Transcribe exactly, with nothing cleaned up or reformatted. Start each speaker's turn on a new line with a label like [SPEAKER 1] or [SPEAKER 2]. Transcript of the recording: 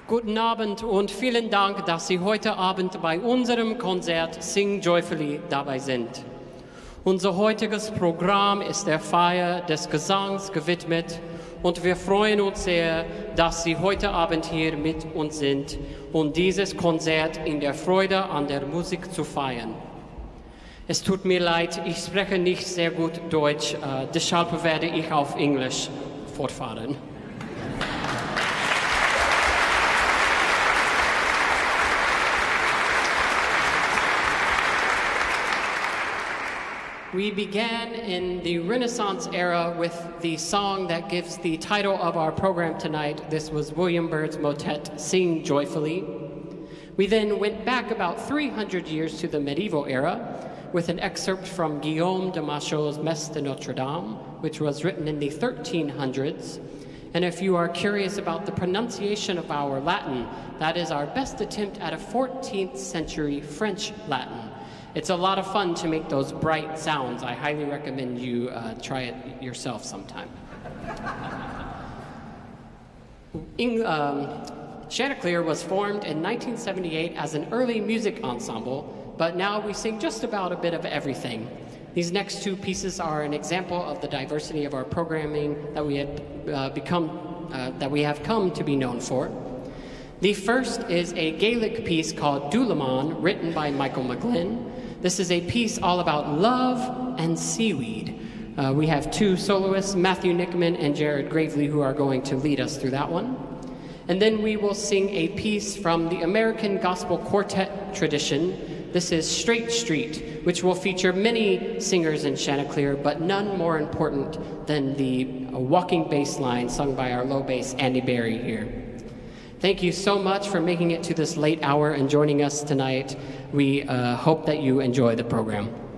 [SPEAKER 1] Guten Abend und vielen Dank, dass Sie heute Abend bei unserem Konzert Sing Joyfully dabei sind. Unser heutiges Programm ist der Feier des Gesangs gewidmet und wir freuen uns sehr, dass Sie heute Abend hier mit uns sind, um dieses Konzert in der Freude an der Musik zu feiern. Es tut mir leid, ich spreche nicht sehr gut Deutsch, äh, deshalb werde ich auf Englisch fortfahren. We began in the Renaissance era with the song that gives the title of our program tonight. This was William Byrd's motet, Sing Joyfully. We then went back about three hundred years to the medieval era with an excerpt from Guillaume de Machaut's Messe de Notre Dame, which was written in the thirteen hundreds. And if you are curious about the pronunciation of our Latin, that is our best attempt at a fourteenth century French Latin. It's a lot of fun to make those bright sounds. I highly recommend you uh, try it yourself sometime. In, um, Chanticleer was formed in nineteen seventy-eight as an early music ensemble, but now we sing just about a bit of everything. These next two pieces are an example of the diversity of our programming that we, had, uh, become, uh, that we have come to be known for. The first is a Gaelic piece called Dúlaman, written by Michael McGlynn. This is a piece all about love and seaweed. Uh, we have two soloists, Matthew Nickman and Jared Gravely, who are going to lead us through that one. And then we will sing a piece from the American Gospel Quartet tradition. This is Straight Street, which will feature many singers in Chanticleer, but none more important than the walking bass line sung by our low bass Andy Berry here. Thank you so much for making it to this late hour and joining us tonight. We uh, hope that you enjoy the program.